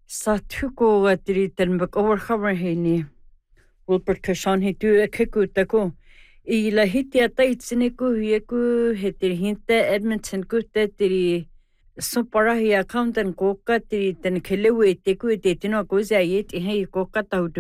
Sa tuko atri ten bak overcover hini. Wilbert Kashan hitu ekekutako. Ila hiti ataitsiniku yeku hetir hinta Edmonton kutatri so para hi accountant koka tri ten kelewe teku tetino koza yet he koka